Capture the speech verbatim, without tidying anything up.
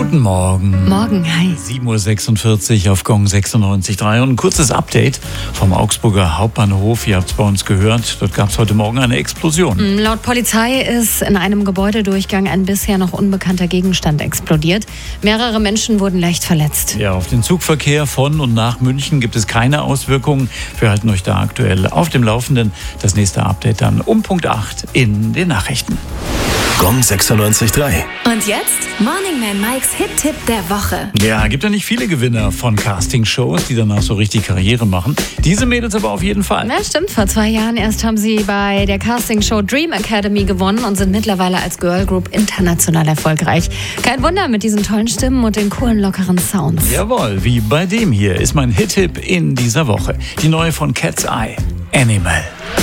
Guten Morgen. Morgen, hi. sieben Uhr sechsundvierzig auf Gong sechsundneunzig Komma drei und ein kurzes Update vom Augsburger Hauptbahnhof. Ihr habt es bei uns gehört, dort gab es heute Morgen eine Explosion. Laut Polizei ist in einem Gebäudedurchgang ein bisher noch unbekannter Gegenstand explodiert. Mehrere Menschen wurden leicht verletzt. Ja, auf den Zugverkehr von und nach München gibt es keine Auswirkungen. Wir halten euch da aktuell auf dem Laufenden. Das nächste Update dann um Punkt acht in den Nachrichten. Gong sechsundneunzig Komma drei. Und jetzt Morning Man Mikes Hit-Tipp der Woche. Ja, gibt ja nicht viele Gewinner von Castingshows, die danach so richtig Karriere machen. Diese Mädels aber auf jeden Fall. Ja, stimmt. Vor zwei Jahren erst haben sie bei der Castingshow Dream Academy gewonnen und sind mittlerweile als Girl Group international erfolgreich. Kein Wunder mit diesen tollen Stimmen und den coolen, lockeren Sounds. Jawohl, wie bei dem hier ist mein Hit-Tipp in dieser Woche. Die neue von Cat's Eye, Animal.